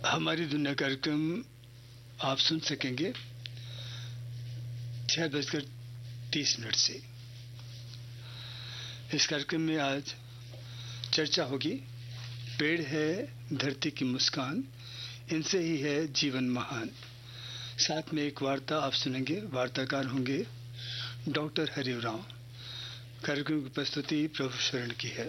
हमारी दुनिया कार्यक्रम आप सुन सकेंगे 6:30 से। इस कार्यक्रम में आज चर्चा होगी, पेड़ है धरती की मुस्कान, इनसे ही है जीवन महान। साथ में एक वार्ता आप सुनेंगे, वार्ताकार होंगे डॉक्टर हरिवराव। कार्यक्रम की प्रस्तुति प्रभु शरण की है।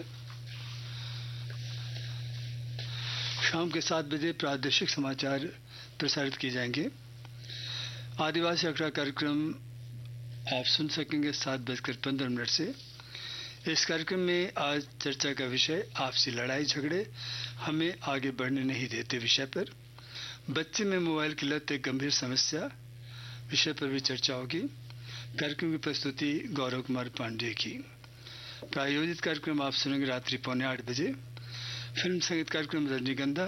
शाम के 7 बजे प्रादेशिक समाचार प्रसारित किए जाएंगे। आदिवासी अखड़ा कार्यक्रम आप सुन सकेंगे 7:15 से। इस कार्यक्रम में आज चर्चा का विषय आपसी लड़ाई झगड़े हमें आगे बढ़ने नहीं देते विषय पर। बच्चे में मोबाइल की लत एक गंभीर समस्या विषय पर भी चर्चा होगी। कार्यक्रम की प्रस्तुति गौरव कुमार पांडे की। प्रायोजित कार्यक्रम आप सुनेंगे रात्रि 7:45 बजे। फिल्म संगीत कार्यक्रम रजनीगंधा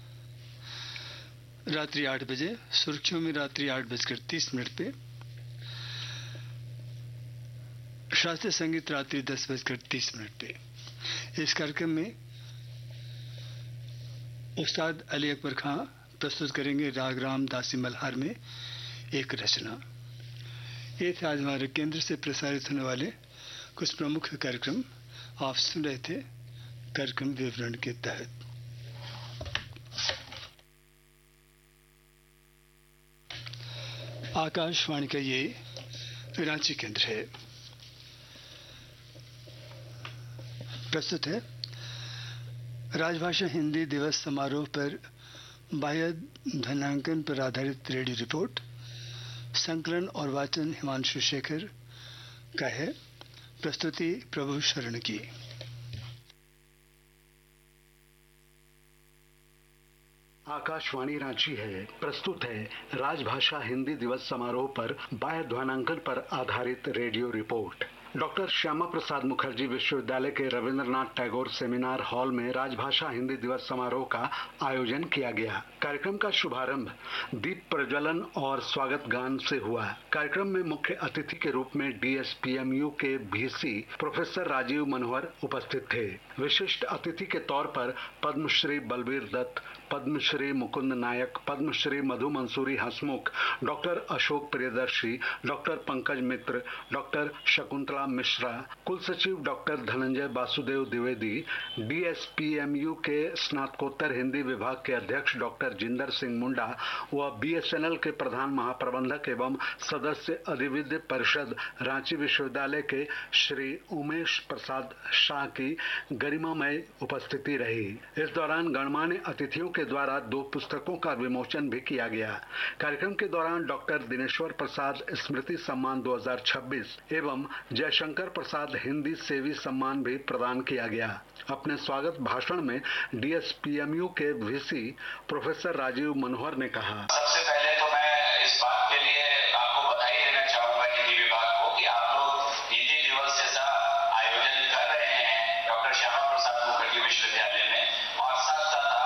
रात्रि 8 बजे। सुर्खियों में रात्रि 8:30 पे। शास्त्रीय संगीत रात्रि 10:30 पे। इस कार्यक्रम में उस्ताद अली अकबर खां प्रस्तुत करेंगे राग राम दासी मल्हार में एक रचना। ये थे आज हमारे केंद्र से प्रसारित होने वाले कुछ प्रमुख कार्यक्रम। आप सुन रहे थे कार्यक्रम विवरण के तहत। आकाशवाणी का ये रांची केंद्र है। प्रस्तुत है राजभाषा हिंदी दिवस समारोह पर बाह्य ध्वन्यांकन पर आधारित रेडियो रिपोर्ट। संकलन और वाचन हिमांशु शेखर का है। प्रस्तुति प्रभु शरण की। आकाशवाणी रांची है प्रस्तुत है राजभाषा हिंदी दिवस समारोह पर बाह्य ध्वन्यांकन पर आधारित radio report. Doctor Shyama Prasad Mukherjee विश्वविद्यालय के रविंद्रनाथ टैगोर सेमिनार हॉल में राजभाषा हिंदी दिवस समारोह का आयोजन किया गया। कार्यक्रम का शुभारंभ दीप प्रज्वलन और स्वागत गान से हुआ। कार्यक्रम में मुख्य अतिथि के रूप में DSPMU के VC प्रोफेसर राजीव मनोहर उपस्थित थे। विशिष्ट अतिथि के तौर पर पद्मश्री बलबीर दत्त, पद्मश्री मुकुंद नायक, पद्मश्री मधु मंसूरी हंसमुख, डॉक्टर अशोक प्रियदर्शी, डॉक्टर पंकज मित्र, डॉक्टर शकुंतला मिश्रा, कुल सचिव डॉक्टर धनंजय वासुदेव द्विवेदी, DSPMU के स्नातकोत्तर हिंदी विभाग के अध्यक्ष डॉक्टर जिंदर सिंह मुंडा व BSNL के प्रधान महाप्रबंधक एवं सदस्य अधिविद्य परिषद रांची विश्वविद्यालय के श्री उमेश प्रसाद शाह की गरिमामय उपस्थिति रही। इस दौरान गणमान्य अतिथियों के द्वारा 2 पुस्तकों का विमोचन भी किया गया। कार्यक्रम के दौरान डॉक्टर दिनेश्वर प्रसाद स्मृति सम्मान 2026 एवं जयशंकर प्रसाद हिंदी सेवी सम्मान भी प्रदान किया गया। अपने स्वागत भाषण में DSPMU के VC प्रोफेसर राजीव मनोहर ने कहा, सबसे पहले